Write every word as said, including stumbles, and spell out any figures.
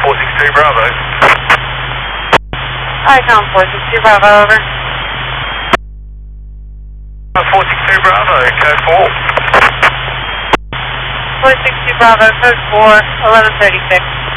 four six two Bravo. Icon four six two Bravo, over. four six two Bravo, code four. four six two Bravo, code four, eleven thirty-six.